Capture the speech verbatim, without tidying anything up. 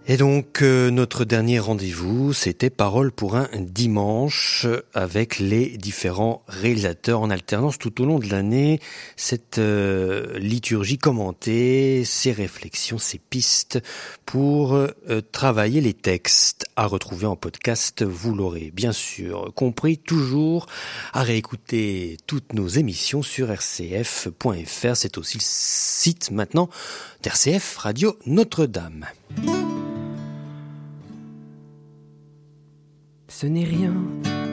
Et donc, euh, notre dernier rendez-vous, c'était Parole pour un dimanche avec les différents réalisateurs en alternance tout au long de l'année. Cette euh, liturgie commentée, ces réflexions, ces pistes pour euh, travailler les textes à retrouver en podcast. Vous l'aurez bien sûr compris, toujours à réécouter toutes nos émissions sur r c f point f r. C'est aussi le site maintenant d'R C F Radio Notre-Dame. Ce n'est rien,